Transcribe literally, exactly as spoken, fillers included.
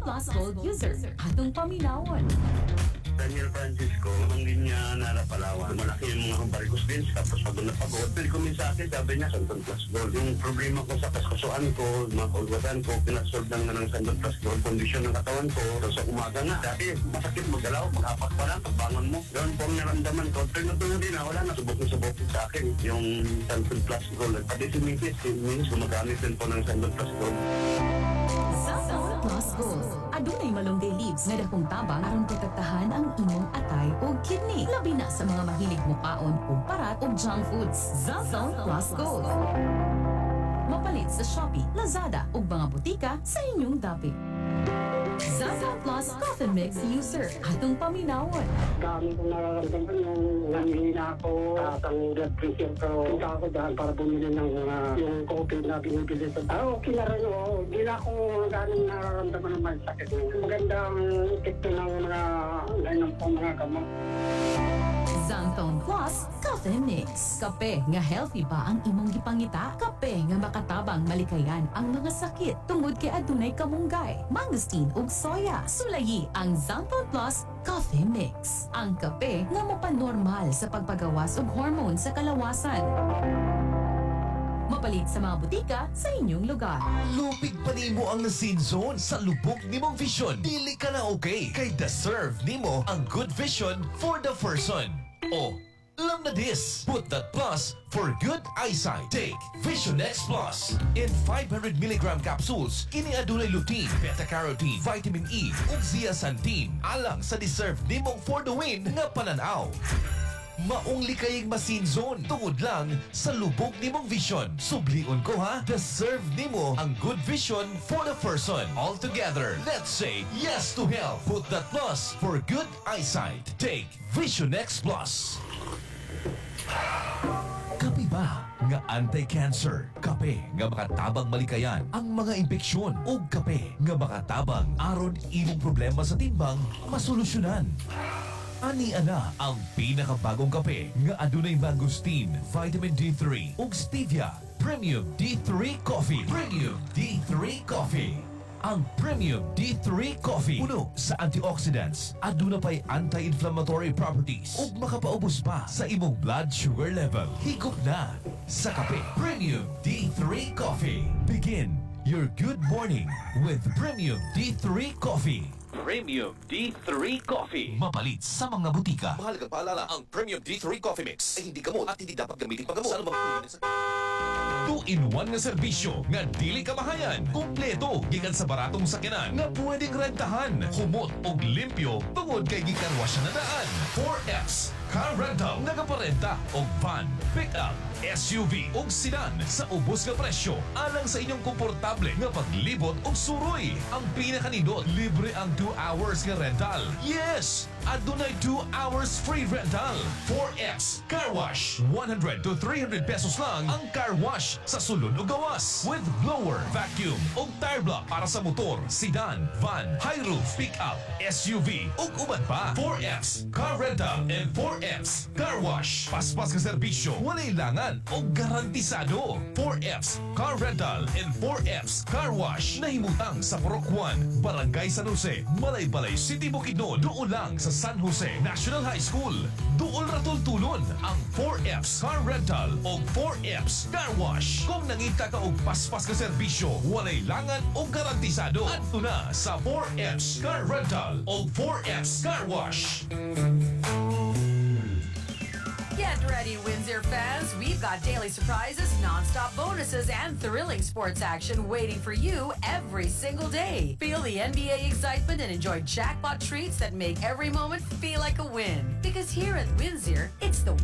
Plus Gold user. Atong paminawon. Daniel Francisco, ang linya Nara Palawan. Malaki yung mga barikos din, tapos pag napagod. Pero kung sa akin, sabi niya, Santon Plus Gold. Yung problema ko sa kaskasuan ko, mga kaugatan ko, pinasolve lang na ng Santon Plus Gold. Kondisyon ng katawan ko, so sa umaga nga. Dati, masakit magalaw, maghapak pa lang, pagbangon mo. Ganoon po ang naramdaman ko. Pero natuloy din na, wala na, subok na subok sa akin. Yung Santon Plus Gold. Pati si Mintis, si Mintis, gumagamit din po ng Santon Plus Gold. Santon Plus Gold. Adunay malunggay leaves nga dakong tabang aron protektahan ang imong atay o kidney. Labi na sa mga mahilig mukaon o parat o junk foods. Santon Plus Gold. Mapalit sa Shopee, Lazada o mga butika sa inyong dapit. Santon Plus Coffee Mix User. Atong paminawon. Dami kong nararamdaman yung nanghihina ako at ang blood pressure ko. Punta ako dahil para bumili ng mga yung coffee na binibili ko. Ah, okay na rin oh. Hindi na ako ganun nararamdaman ng may sakit. Magandang epekto ng mga ganyan po mga gamot. Santon Plus Coffee Mix. Kape nga healthy ba ang imong gipangita? Kape nga makatabang malikayan ang mga sakit tungod kay adunay kamunggay, mangosteen ug soya. Sulayi ang Santon Plus Coffee Mix. Ang kape nga mopanormal sa pagpagawas og hormone sa kalawasan. Mapalit sa mga butika sa inyong lugar. Lupig pa nimo ang Sin Zone sa lubog nimong vision. Dili ka na okay kay deserve nimo ang good vision for the person. O, alam na this. Put that plus for good eyesight. Take Vision X Plus. In five hundred milligram capsules, kini adunay lutein, beta-carotene, vitamin E, ug zeaxanthin. Alang sa deserve nimong for the win nga pananaw. Maungli kayong masin zone tungod lang sa lubog nimong vision. Sublion ko ha, deserve nimo ang good vision for the person. All together, let's say yes to health. Put that plus for good eyesight. Take Vision X Plus. Kape ba nga anti-cancer? Kape nga makatabang malikayan ang mga impeksyon. O kape nga makatabang aron imong problema sa timbang masolusyonan. Ani ana ang pinakabagong kape nga adunay mangosteen, vitamin D three ug stevia. Premium D three Coffee. Premium D three Coffee. Ang Premium D three Coffee puno sa antioxidants, aduna pa'y anti-inflammatory properties ug makapaubos pa sa imong blood sugar level. Higop na sa kape. Premium D three Coffee. Begin your good morning with Premium D three Coffee. Premium D three Coffee. Mapalit sa mga butika. Mahalagang paalala, ang Premium D three Coffee Mix ay hindi gamot at hindi dapat gamitin paggamot sa anumang uri ng two in one nga serbisyo nga dili kamahayan. Kompleto gikan sa baratong sakyanan nga pwedeng rentahan. Humot og limpyo tungod kay gikarwasya na daan. four X Car Rental nagaparenta og van, pick-up, S U V ug sedan sa ubos nga presyo alang sa inyong komportable nga paglibot og suroy. Ang pinakanindot, libre ang two hours nga rental. Yes! Adunay two hours free rental. four X Car Wash. one hundred to three hundred pesos lang ang car wash sa sulod o gawas. With blower, vacuum ug tire block para sa motor, sedan, van, high roof, pick-up, S U V ug uban pa. four X Car Rental and four X Car Wash. Paspas ka serbisyo, walay langan o garantisado. four X Car Rental and four X Car Wash. Nahimutang sa Purok one, Barangay San Jose, Malaybalay City, Bukidnon. Doon lang sa San Jose National High School. Doon ratultulon ang four X Car Rental o four X Car Wash. Kung nangita ka og paspas ka serbisyo, walay langan o garantisado. Adto na sa four X Car Rental o four X Car Wash. Get ready, Windsor fans. We've got daily surprises, non-stop bonuses, and thrilling sports action waiting for you every single day. Feel the N B A excitement and enjoy jackpot treats that make every moment feel like a win. Because here at Windsor, it's the